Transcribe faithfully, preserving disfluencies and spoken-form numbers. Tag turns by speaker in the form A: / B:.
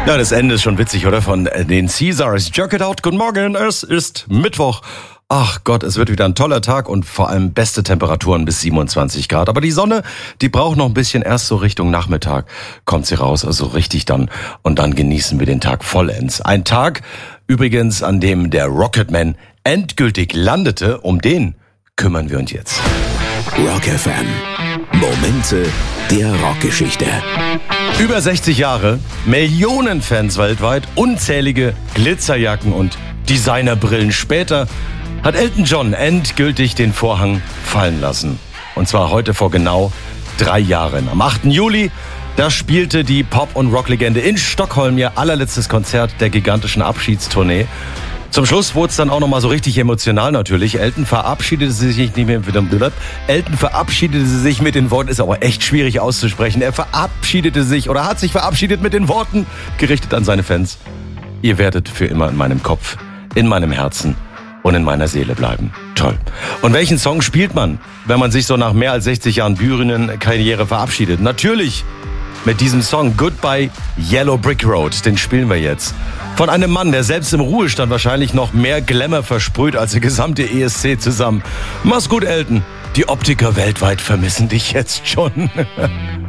A: Ja, das Ende ist schon witzig, oder? Von den Caesars. Jerk it out. Guten Morgen, es ist Mittwoch. Ach Gott, es wird wieder ein toller Tag und vor allem beste Temperaturen bis siebenundzwanzig Grad. Aber die Sonne, die braucht noch ein bisschen, erst so Richtung Nachmittag kommt sie raus, also richtig dann. Und dann genießen wir den Tag vollends. Ein Tag übrigens, an dem der Rocketman endgültig landete. Um den kümmern wir uns jetzt.
B: Rock F M. Momente der Rockgeschichte.
A: Über sechzig Jahre, Millionen Fans weltweit, unzählige Glitzerjacken und Designerbrillen später hat Elton John endgültig den Vorhang fallen lassen. Und zwar heute vor genau drei Jahren. Am achten Juli, da spielte die Pop- und Rocklegende in Stockholm ihr allerletztes Konzert der gigantischen Abschiedstournee. Zum Schluss wurde es dann auch nochmal so richtig emotional natürlich. Elton verabschiedete sich nicht mehr mit dem Elton verabschiedete sich mit den Worten, ist aber echt schwierig auszusprechen. Er verabschiedete sich oder hat sich verabschiedet mit den Worten, gerichtet an seine Fans. Ihr werdet für immer in meinem Kopf, in meinem Herzen und in meiner Seele bleiben. Toll. Und welchen Song spielt man, wenn man sich so nach mehr als sechzig Jahren Bühnenkarriere verabschiedet? Natürlich mit diesem Song Goodbye Yellow Brick Road. Den spielen wir jetzt. Von einem Mann, der selbst im Ruhestand wahrscheinlich noch mehr Glamour versprüht als der gesamte E S C zusammen. Mach's gut, Elton. Die Optiker weltweit vermissen dich jetzt schon.